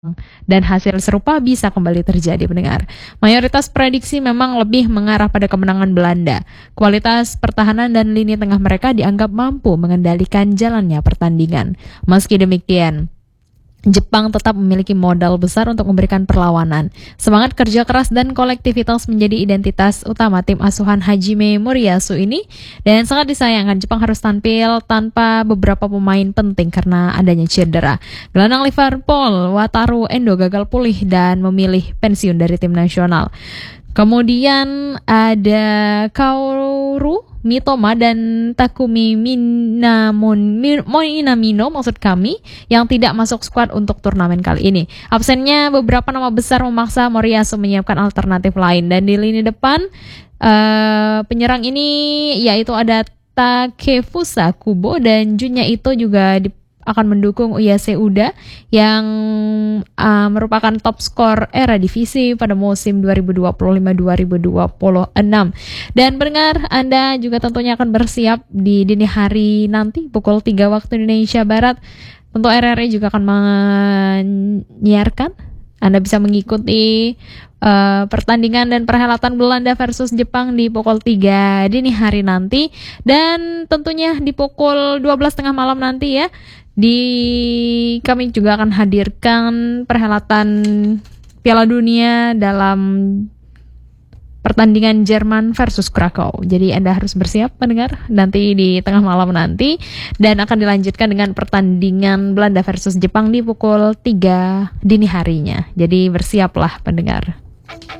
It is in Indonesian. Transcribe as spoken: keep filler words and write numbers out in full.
Dan hasil serupa bisa kembali terjadi, pendengar. Mayoritas prediksi memang lebih mengarah pada kemenangan Belanda. Kualitas pertahanan dan lini tengah mereka dianggap mampu mengendalikan jalannya pertandingan. Meski demikian, Jepang tetap memiliki modal besar untuk memberikan perlawanan. Semangat kerja keras dan kolektivitas menjadi identitas utama tim asuhan Hajime Moriyasu ini, dan sangat disayangkan Jepang harus tampil tanpa beberapa pemain penting karena adanya cedera. Gelandang Liverpool Wataru Endo gagal pulih dan memilih pensiun dari tim nasional. Kemudian ada Kaoru Mitoma dan Takumi Minamon, Minamino maksud kami yang tidak masuk skuad untuk turnamen kali ini. Absennya beberapa nama besar memaksa Moriyasu menyiapkan alternatif lain, dan di lini depan uh, penyerang ini yaitu ada Takefusa Kubo dan Junya Ito juga di akan mendukung Uyase Uda yang uh, merupakan top skor era divisi pada musim dua ribu dua puluh lima dua ribu dua puluh enam. Dan pendengar, Anda juga tentunya akan bersiap di dini hari nanti pukul tiga waktu Indonesia Barat. Tentu R R I juga akan menyiarkan. Anda bisa mengikuti uh, pertandingan dan perhelatan Belanda versus Jepang di pukul tiga dini hari nanti. Dan tentunya di pukul dua belas tiga puluh malam nanti ya, di kami juga akan hadirkan perhelatan Piala Dunia dalam pertandingan Jerman versus Krakow. Jadi Anda harus bersiap, pendengar, nanti di tengah malam nanti, dan akan dilanjutkan dengan pertandingan Belanda versus Jepang di pukul tiga dini harinya. Jadi bersiaplah, pendengar.